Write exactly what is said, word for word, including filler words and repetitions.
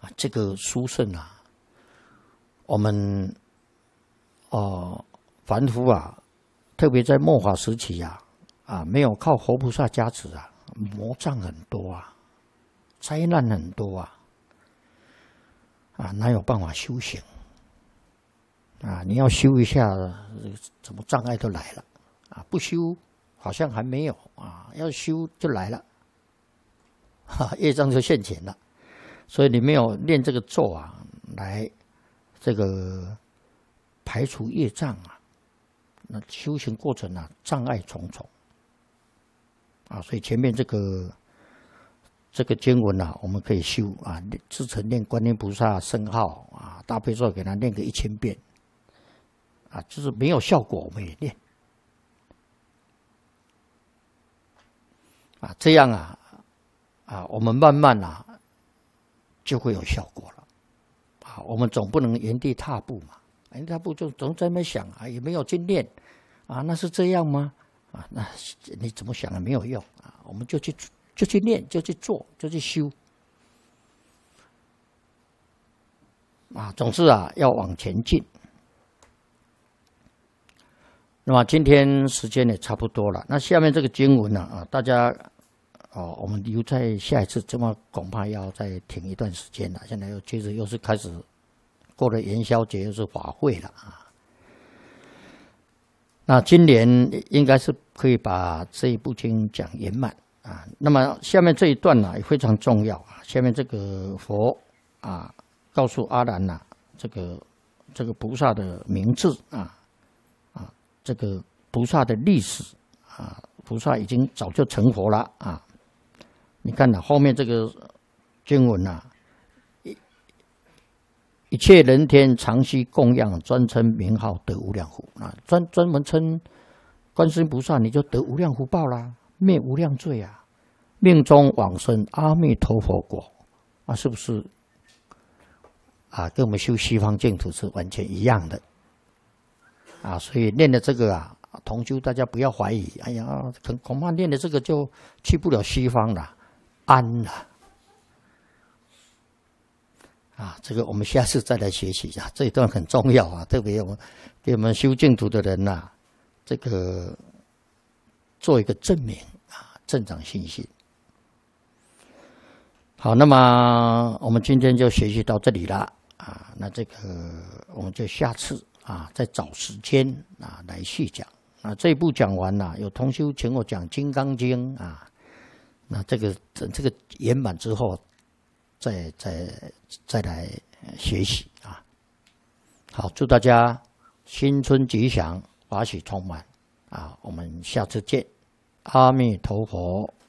这个殊胜啊，我们哦凡夫啊，特别在末法时期啊，啊没有靠活菩萨加持啊，魔障很多啊，灾难很多啊，啊哪有办法修行？啊，你要修一下，什么障碍都来了啊！不修好像还没有啊，要修就来了，哈，业障就现前了。所以你没有练这个咒啊，来这个排除业障啊，那修行过程啊，障碍重重啊。所以前面这个这个经文啊，我们可以修啊，自成念观音菩萨圣号啊，大悲咒给他念个一千遍。啊，就是没有效果，我们也练啊，这样啊，啊，我们慢慢啊就会有效果了啊。我们总不能原地踏步嘛，原地踏步就总在那想啊，也没有经验啊，那是这样吗？啊，那你怎么想也没有用啊，我们就去就去练，就去做，就去修啊，总是啊要往前进。那么今天时间也差不多了，那下面这个经文呢啊，大家哦，我们留在下一次，这么恐怕要再停一段时间了。现在又接着又是开始过了元宵节，又是法会了啊。那今年应该是可以把这一部经讲圆满啊。那么下面这一段呢也非常重要啊。下面这个佛啊告诉阿难呐、啊，这个这个菩萨的名字啊。这个菩萨的历史啊，菩萨已经早就成佛了啊！你看呐，后面这个经文呐、啊，一一切人天常须供养，专称名号得无量福啊！专专门称观世音菩萨，你就得无量福报啦，灭无量罪啊，命中往生阿弥陀佛国啊，是不是啊？跟我们修西方净土是完全一样的。啊，所以念的这个啊，同修大家不要怀疑。哎呀，恐恐怕念的这个就去不了西方了，安了。啊，这个我们下次再来学习啊，这一段很重要啊，特别我们给我们修净土的人呐、啊，这个做一个证明啊，增长信心。好，那么我们今天就学习到这里了啊，那这个我们就下次。啊，再找时间啊来细讲。啊，这一部讲完了，有同修请我讲《金刚经》啊，那这个这个圆满之后，再再再来学习啊。好，祝大家新春吉祥，法喜充满啊！我们下次见，阿弥陀佛。